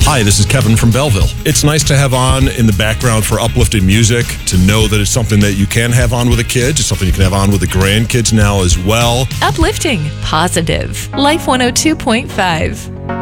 Hi, this is Kevin from Belleville. It's nice to have on in the background for uplifting music, to know that it's something that you can have on with the kids. It's something you can have on with the grandkids now as well. Uplifting, positive. Life 102.5.